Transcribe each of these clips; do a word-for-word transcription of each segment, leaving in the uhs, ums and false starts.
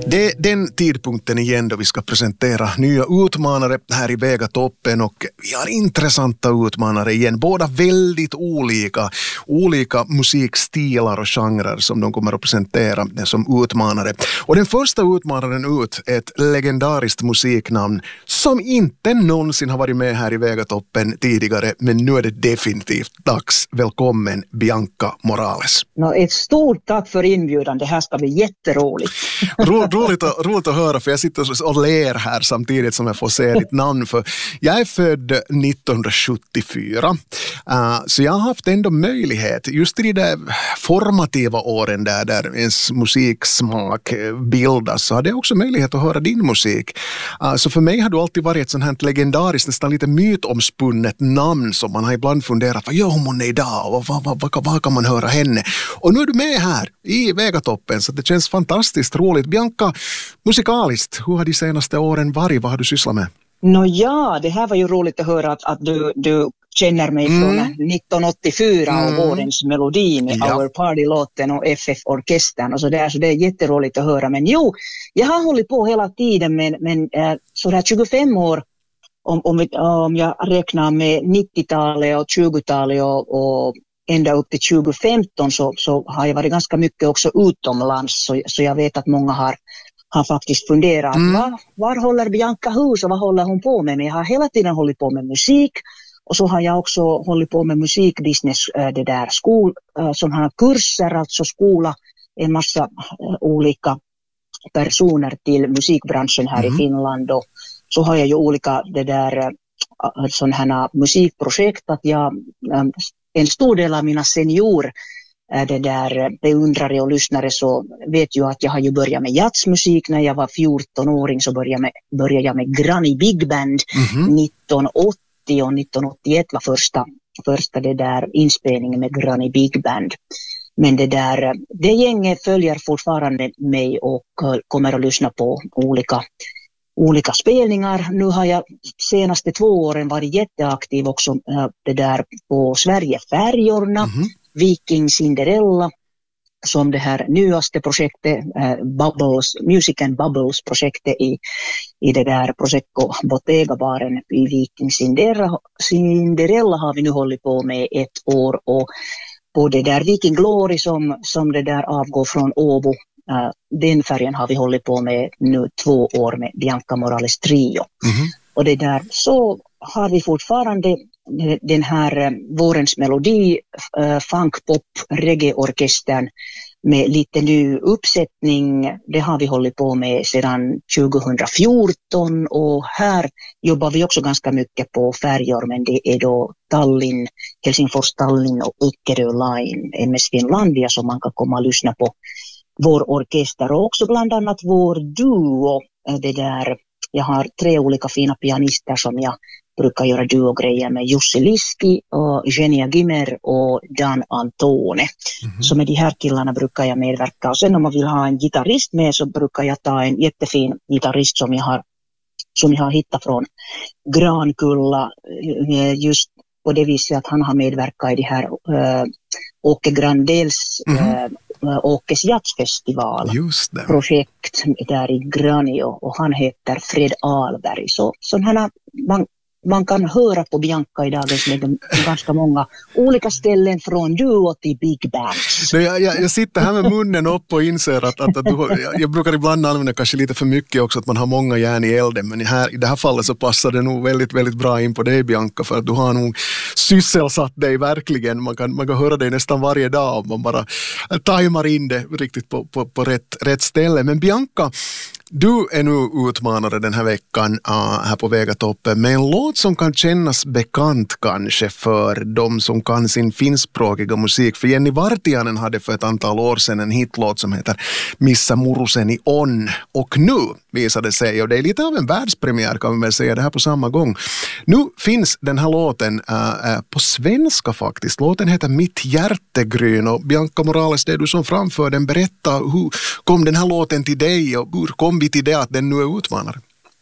Det är den tidpunkten igen då vi ska presentera nya utmanare här i Vegatoppen, och vi har intressanta utmanare igen. Båda väldigt olika, olika musikstilar och genrer som de kommer att presentera som utmanare. Och den första utmanaren ut är ett legendariskt musiknamn som inte någonsin har varit med här i Vegatoppen tidigare, men nu är det definitivt dags. Välkommen Bianca Morales. No, ett stort tack för inbjudan, det här ska bli jätteroligt. Ro, roligt, att, roligt att höra, för jag sitter och ler här samtidigt som jag får säga ditt namn. För jag är född nittonhundrasjuttiofyra, uh, så jag har haft ändå möjlighet just i de där formativa åren där, där ens musiksmak bildas, så hade jag också möjlighet att höra din musik. Uh, så för mig har du alltid varit ett sånt här legendariskt, nästan lite mytomspunnet namn som man har ibland funderat, vad gör hon idag och vad, vad, vad, vad kan man höra henne? Och nu är du med här i Vegatoppen, så det känns fantastiskt roligt. Bianca, musikaliskt, hur har de senaste åren varit? Vad har du sysslat med? Nå ja, det här var ju roligt att höra att, att du, du känner mig mm. från nittonhundraåttiofyra mm. och vårens melodi med ja. Our Party-låten och F F-orkestern och så där, så det är jätteroligt att höra. Men jo, jag har hållit på hela tiden, men, men äh, sådär tjugofem år, om, om, om jag räknar med nittiotalet och tjugotalet och, och ända upp till tjugofemton, så, så har jag varit ganska mycket också utomlands, så, så jag vet att många har, har faktiskt funderat mm. var, var håller Bianca hus och vad håller hon på med? Men jag har hela tiden hållit på med musik, och så har jag också hållit på med musikbusiness, det där skol, som har kurser, alltså skola en massa olika personer till musikbranschen här mm. i Finland, och så har jag ju olika det där sådana här musikprojekt att jag en stor del av mina senior det där beundrare och lyssnare så vet ju att jag har ju börjat med jazzmusik. När jag var fjorton-åring så började, med, började jag med Granny Big Band mm-hmm. nittonhundraåttio, och nittonhundraåttioett var första, första det där inspelningen med Granny Big Band. Men det där, det gänget följer fortfarande mig och kommer att lyssna på olika olika spelningar. Nu har jag senaste två åren varit jätteaktiv också äh, det där på Sverigefärjorna, mm-hmm. Viking Cinderella, som det här nyaste projektet, äh, Bubbles, Music and Bubbles projektet i, i det där Prosecco Bottega-baren i Viking Cinderella, Cinderella har vi nu hållit på med ett år, och på det där Viking Glory som, som det där avgår från Åbo, Uh, den färgen har vi hållit på med nu två år med Bianca Morales trio. Mm-hmm. Och det där så har vi fortfarande den här uh, vårens melodi, uh, funk, pop, reggae-orkestern med lite ny uppsättning. Det har vi hållit på med sedan tjugofjorton, och här jobbar vi också ganska mycket på färjor, men det är då Tallinn, Helsingfors, Tallinn och Eckerö Line, M S Finlandia, som man kan komma och lyssna på vår orkester, och också bland annat vår duo. Det där, jag har tre olika fina pianister som jag brukar göra duo-grejer med, Jussi Liski och Genia Gimmer och Dan Antone. Mm-hmm. Så med de här killarna brukar jag medverka, och sen om man vill ha en gitarrist med så brukar jag ta en jättefin gitarrist som jag har, som jag har hittat från Grankulla, just på det viset att han har medverkat i det här äh, Åke Grandels mm-hmm. äh, Åkes jazzfestival projekt där i Granio, och han heter Fred Ahlberg. Så sån här, man, man kan höra på Bianca i dagens läge ganska många olika ställen, från duo till big bands. Jag, jag, jag sitter här med munnen upp och inser att, att, att du, jag, jag brukar ibland använda kanske lite för mycket också, att man har många järn i elden, men här, i det här fallet så passar det nog väldigt, väldigt bra in på dig, Bianca, för att du har nog sysselsatt dig verkligen. Man kan, man kan höra dig nästan varje dag om man bara tajmar in det riktigt på, på, på rätt, rätt ställe. Men Bianca, du är nu utmanare den här veckan uh, här på Vegatoppen med en låt som kan kännas bekant kanske för de som kan sin finskspråkiga musik. För Jenny Vartiainen hade för ett antal år sedan en hitlåt som heter Missä Muruseni on. Och nu visade sig, och det är lite av en världspremiär kan man väl säga det här på samma gång. Nu finns den här låten uh, på svenska faktiskt. Låten heter Mitt hjärtegryn, och Bianca Morales, det är du som framför den. Berätta, hur kom den här låten till dig och hur kom vi till det att den nu är utmanare?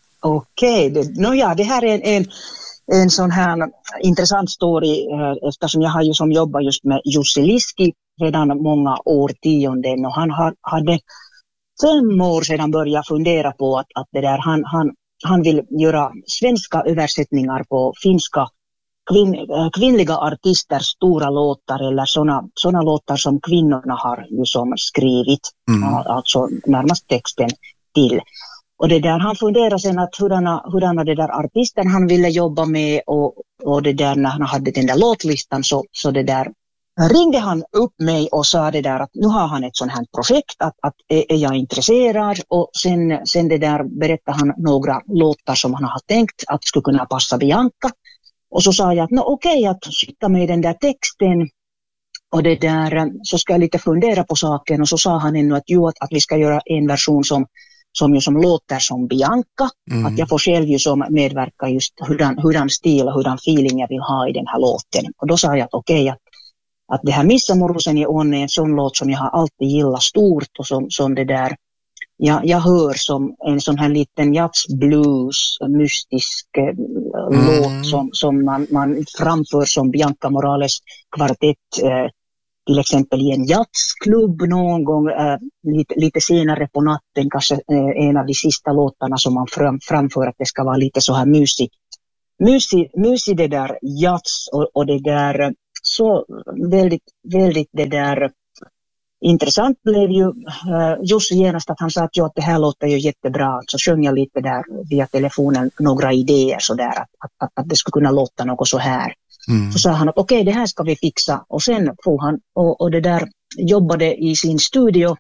Okej, okay. no, ja, det här är en, en, en sån här intressant story, eftersom jag har ju som jobbar just med Jussi Liski redan många årtionden, och han har, hade fem år sedan började fundera på att, att det där, han, han, han vill göra svenska översättningar på finska kvinn, kvinnliga artisters stora låtar eller såna, såna låtar som kvinnorna har ju som skrivit, mm. alltså närmast texten till. Och det där, han funderar sen att hurdana, hurdana det där artisten han ville jobba med och, och det där när han hade den där låtlistan så, så det där ringde han upp mig och sa det där att nu har han ett sånt här projekt att, att är jag intresserad och sen, sen det där berättade han några låtar som han har tänkt att skulle kunna passa Bianca och så sa jag att no, okej okay, att skicka med den där texten och det där så ska jag lite fundera på saken och så sa han ännu att, jo, att, att vi ska göra en version som som ju som låter som Bianca, mm. att jag får själv ju som medverka just hurdan, hurdan stil och hurdan feeling jag vill ha i den här låten. Och då sa jag att okej, okay, att, att det här Missa Morosen i Ån är en sån låt som jag har alltid gillat stort och som, som det där, jag, jag hör som en sån här liten jazzblues, mystisk eh, mm. låt som, som man, man framför som Bianca Morales kvartett eh, till exempel i en jazzklubb någon gång äh, lite, lite senare på natten, kanske äh, en av de sista låtarna som man fram, framför att det ska vara lite så här mysig, mysig, mysig det där jazz och, och det där så väldigt, väldigt det där intressant blev ju äh, just genast att han sa att, jo, att det här låter ju jättebra, så sjöng jag lite där via telefonen några idéer så där att, att, att, att det skulle kunna låta något så här. Mm. Så sa han att okej, okay, det här ska vi fixa och sen får han och, och det där jobbade i sin studio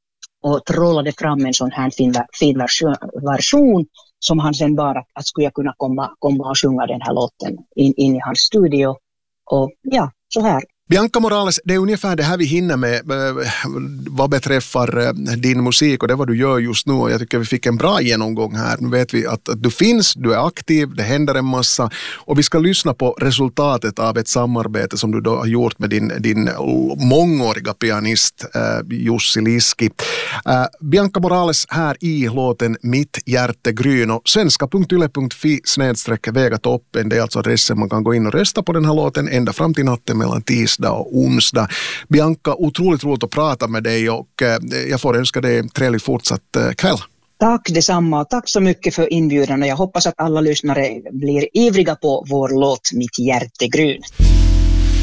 och trollade fram en sån här fin, fin version, version som han sen bara att skulle jag kunna komma, komma och sjunga den här låten in, in i hans studio och ja, så här. Bianca Morales, det är ungefär det här vi hinner med äh, vad beträffar äh, din musik och det vad du gör just nu och jag tycker vi fick en bra genomgång här. Nu vet vi att, att du finns, du är aktiv, det händer en massa och vi ska lyssna på resultatet av ett samarbete som du då har gjort med din, din mångåriga pianist äh, Jussi Liski. Äh, Bianca Morales här i låten Mitt hjärte gryn och svenska punkt yle punkt fi snedstreck vegatoppen, det är alltså adressen man kan gå in och rösta på den här låten ända fram till natten mellan tisdag och onsdag. Bianca, otroligt roligt att prata med dig och jag får önska dig en trevlig fortsatt kväll. Tack detsamma. Tack så mycket för inbjudan och jag hoppas att alla lyssnare blir ivriga på vår låt Mitt hjärte gryn.